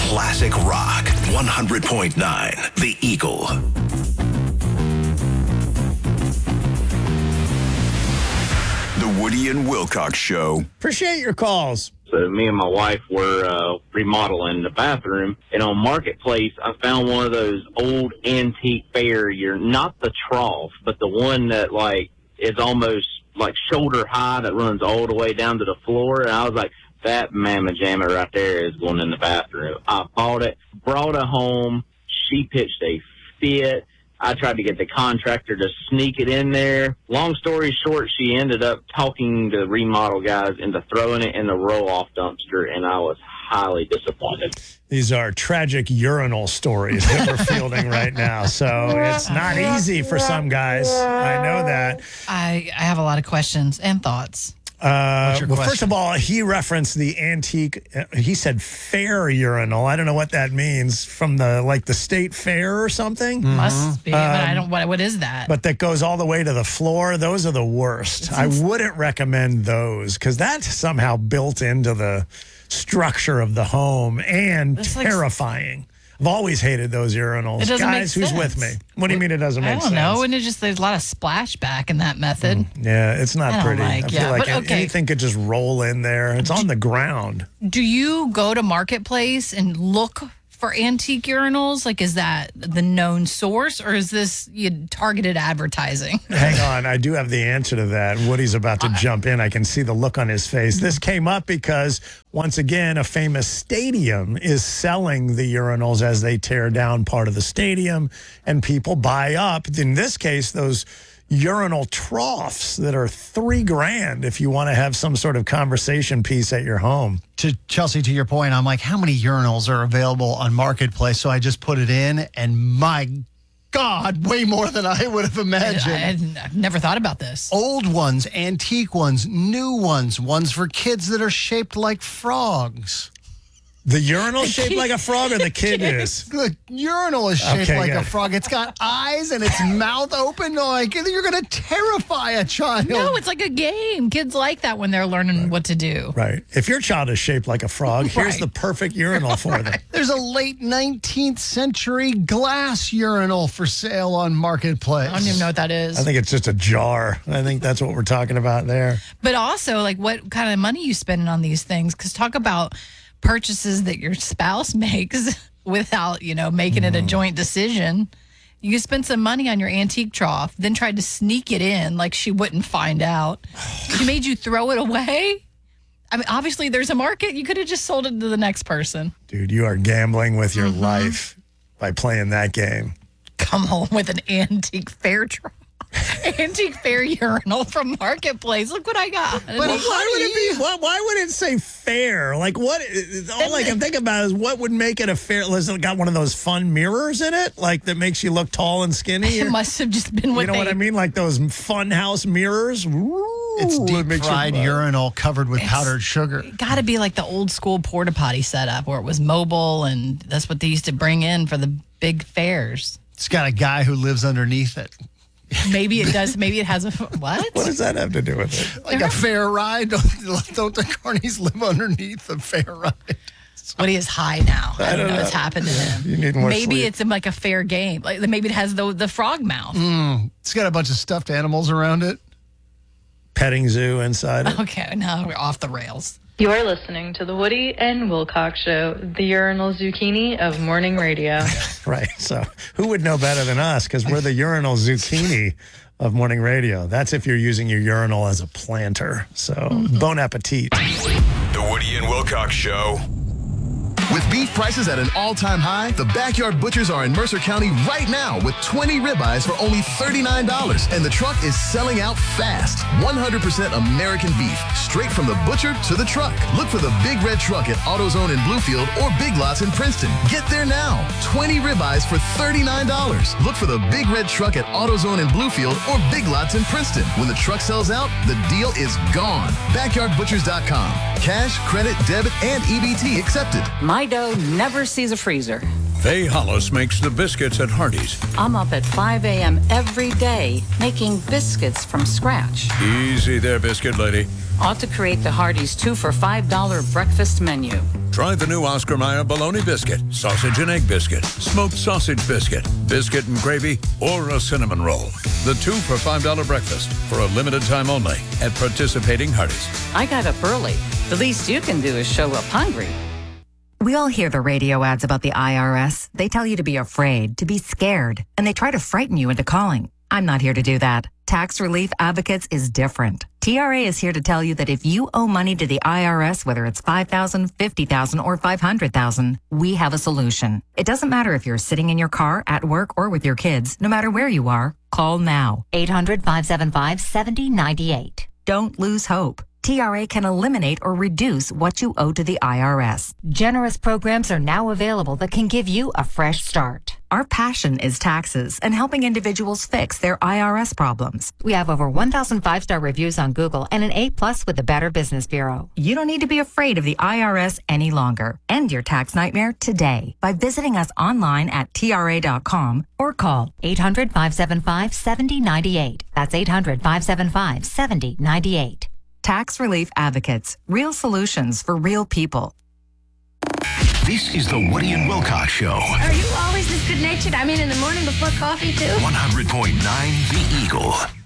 Classic Rock 100.9 The Eagle. The Woody and Wilcox Show. Appreciate your calls. So me and my wife were remodeling the bathroom, and on Marketplace, I found one of those old antique fair. Not the trough, but the one that like is almost like shoulder high that runs all the way down to the floor. And I was like, that mamma jamma right there is going in the bathroom. I bought it, brought it home. She pitched a fit. I tried to get the contractor to sneak it in there. Long story short, she ended up talking the remodel guys into throwing it in the roll-off dumpster, and I was highly disappointed. These are tragic urinal stories that we're fielding right now. So it's not easy for some guys. I know that. I have a lot of questions and thoughts. Well, first of all, he referenced the antique. He said fair urinal. I don't know what that means. From the state fair or something. Must be, but I don't. What is that? But that goes all the way to the floor. Those are the worst. I wouldn't recommend those because that's somehow built into the structure of the home and terrifying. I've always hated those urinals. It doesn't Guys, make who's sense. with me? What do you mean it doesn't make sense? I don't know. And there's a lot of splashback in that method. Yeah, it's not pretty. I feel like but anything could just roll in there. It's on the ground. Do you go to Marketplace and look for antique urinals? Like, is that the known source, or is this targeted advertising? Hang on. I do have the answer to that. Woody's about to jump in. I can see the look on his face. This came up because, once again, a famous stadium is selling the urinals as they tear down part of the stadium, and people buy up, in this case, those urinal troughs that are $3,000 if you want to have some sort of conversation piece at your home. To Chelsea, to your point, I'm like, how many urinals are available on Marketplace? So I just put it in, and my God, way more than I would have imagined. I've never thought about this. Old ones, antique ones, new ones, ones for kids that are shaped like frogs. The urinal shaped like a frog, or the kid is? The urinal is shaped like a frog. It's got eyes and its mouth open. Like, you're going to terrify a child. No, it's like a game. Kids like that when they're learning what to do. Right. If your child is shaped like a frog, here's the perfect urinal for them. There's a late 19th century glass urinal for sale on Marketplace. I don't even know what that is. I think it's just a jar. I think that's what we're talking about there. But also, like, what kind of money you spending on these things? Because talk about purchases that your spouse makes without, making it a joint decision. You spend some money on your antique trough, then tried to sneak it in like she wouldn't find out. She made you throw it away. I mean, obviously there's a market. You could have just sold it to the next person. Dude, you are gambling with your life by playing that game. Come home with an antique fair trough. Antique fair urinal from Marketplace. Look what I got. But why would it be? Why would it say fair? Like what? All I can think about is what would make it a fair. Has it got one of those fun mirrors in it, like that makes you look tall and skinny? It must have just been what what I mean, like those fun house mirrors. It's deep fried urinal covered with powdered sugar. It got to be like the old school porta potty setup where it was mobile, and that's what they used to bring in for the big fairs. It's got a guy who lives underneath it. Maybe it does. Maybe it has a what? What does that have to do with it? Like a fair ride? Don't the carnies live underneath a fair ride? Woody is high now. I don't know what's happened to him. You need more maybe sleep. it's like a fair game. Like maybe it has the frog mouth. It's got a bunch of stuffed animals around it. Petting zoo inside it. Okay, now we're off the rails. You're listening to the Woody and Wilcox Show, the urinal zucchini of morning radio. Right. So who would know better than us? Because we're the urinal zucchini of morning radio. That's if you're using your urinal as a planter. So bon appetit. The Woody and Wilcox Show. With beef prices at an all-time high, the Backyard Butchers are in Mercer County right now with 20 ribeyes for only $39. And the truck is selling out fast. 100% American beef, straight from the butcher to the truck. Look for the Big Red Truck at AutoZone in Bluefield or Big Lots in Princeton. Get there now. 20 ribeyes for $39. Look for the Big Red Truck at AutoZone in Bluefield or Big Lots in Princeton. When the truck sells out, the deal is gone. BackyardButchers.com. Cash, credit, debit, and EBT accepted. My dough never sees a freezer. Faye Hollis makes the biscuits at Hardee's. I'm up at 5 a.m. every day making biscuits from scratch. Easy there, biscuit lady. ought to create the Hardee's 2 for $5 breakfast menu. Try the new Oscar Mayer bologna biscuit, sausage and egg biscuit, smoked sausage biscuit and gravy, or a cinnamon roll. The 2 for $5 breakfast for a limited time only at participating Hardee's. I got up early. The least you can do is show up hungry. We all hear the radio ads about the IRS. They tell you to be afraid, to be scared, and they try to frighten you into calling. I'm not here to do that. Tax Relief Advocates is different. TRA is here to tell you that if you owe money to the IRS, whether it's $5,000, $50,000, or $500,000, we have a solution. It doesn't matter if you're sitting in your car, at work, or with your kids. No matter where you are, call now. 800-575-7098. Don't lose hope. TRA can eliminate or reduce what you owe to the IRS. Generous programs are now available that can give you a fresh start. Our passion is taxes and helping individuals fix their IRS problems. We have over 1,000 5-star reviews on Google and an A+ with the Better Business Bureau. You don't need to be afraid of the IRS any longer. End your tax nightmare today by visiting us online at TRA.com or call 800-575-7098. That's 800-575-7098. Tax Relief Advocates. Real solutions for real people. This is the Woody and Wilcox Show. Are you always this good-natured? I mean, in the morning before coffee, too? 100.9 The Eagle.